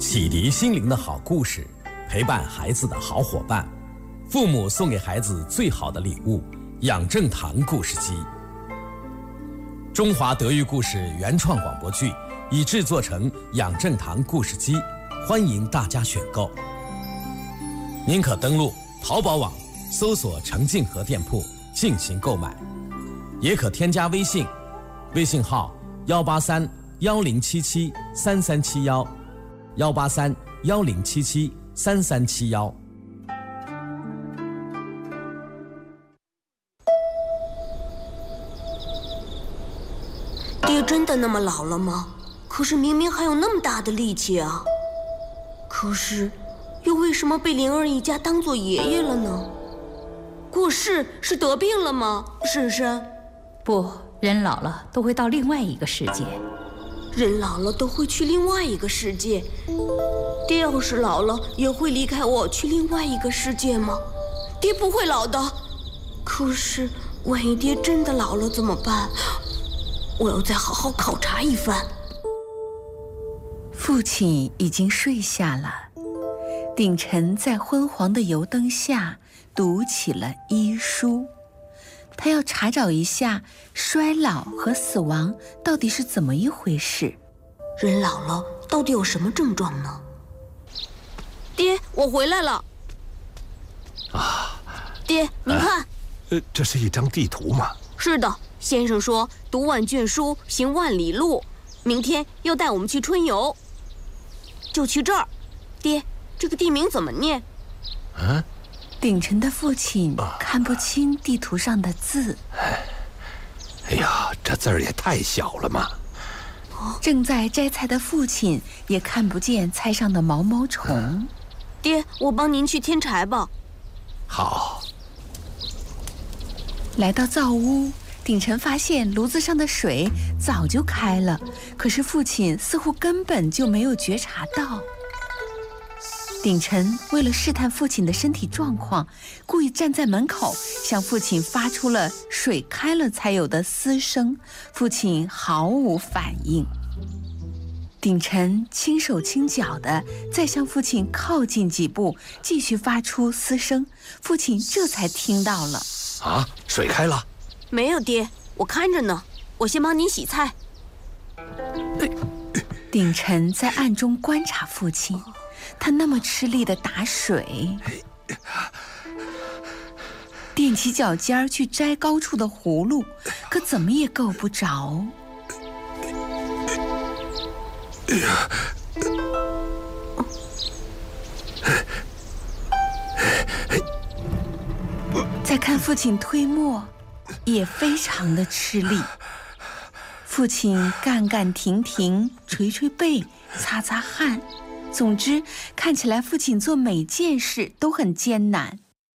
启迪心灵的好故事，陪伴孩子的好伙伴。父母送给孩子最好的礼物，养正堂故事机。中华德育故事原创广播剧已制作成养正堂故事机，欢迎大家选购。您可登录淘宝网搜索程静和店铺进行购买，也可添加微信，微信号18310773371，18310773371。 爹真的那么老了吗？可是明明还有那么大的力气啊！可是，又为什么被灵儿一家当作爷爷了呢？过世是得病了吗？婶婶？ 不，人老了都会到另外一个世界。 人老了都会去另外一个世界。爹要是老了，也会离开我去另外一个世界吗？爹不会老的。可是，万一爹真的老了怎么办？我要再好好考察一番。 父亲已经睡下了，鼎臣在昏黄的油灯下读起了医书。他要查找一下衰老和死亡到底是怎么一回事。 人老了到底有什么症状呢？爹，我回来了。爹，您看。 这是一张地图吗？ 是的，先生说读万卷书，行万里路，明天要带我们去春游，就去这儿。爹，这个地名怎么念？ 鼎臣的父亲看不清地图上的字。 哎呀，这字儿也太小了嘛！ 正在摘菜的父亲也看不见菜上的毛毛虫。 爹，我帮您去添柴吧。 好。 来到灶屋，鼎臣发现炉子上的水早就开了，可是父亲似乎根本就没有觉察到。鼎臣为了试探父亲的身体状况，故意站在门口，向父亲发出了水开了才有的嘶声，父亲毫无反应。鼎臣轻手轻脚地再向父亲靠近几步，继续发出嘶声，父亲这才听到了。 水开了？ 没有，爹，我看着呢。我先帮您洗菜。 鼎臣在暗中观察父亲，他那么吃力地打水，踮起脚尖去摘高处的葫芦，可怎么也够不着。再看父亲推磨，也非常的吃力。父亲干干停停，捶捶背，擦擦汗。总之，看起来父亲做每件事都很艰难。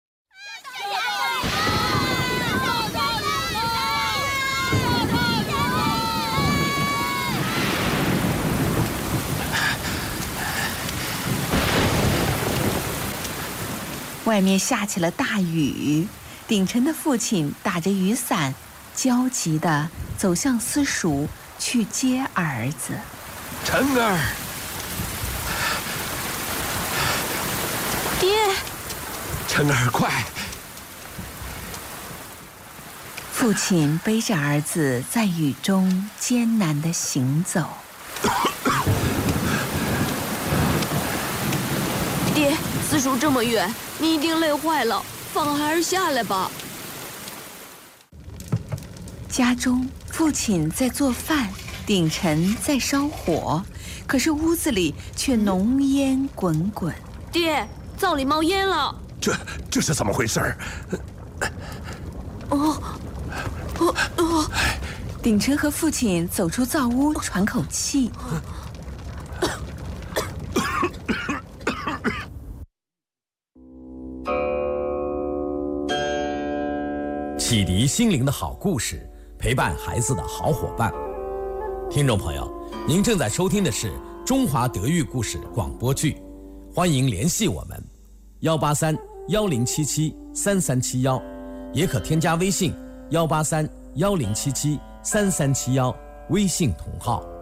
外面下起了大雨，鼎臣的父亲打着雨伞，焦急地走向私塾去接儿子。 晨儿， 爹， 晨儿，快！ 父亲背着儿子在雨中艰难地行走。 爹，私塾这么远，你一定累坏了，放孩儿下来吧。 家中，父亲在做饭，鼎臣在烧火，可是屋子里却浓烟滚滚。 爹，灶里冒烟了！ 这是怎么回事？ 鼎臣和父亲走出灶屋，喘口气。 启迪心灵的好故事，陪伴孩子的好伙伴。听众朋友，您正在收听的是中华德育故事广播剧，欢迎联系我们18310773371，也可添加微信18310773371，微信同号。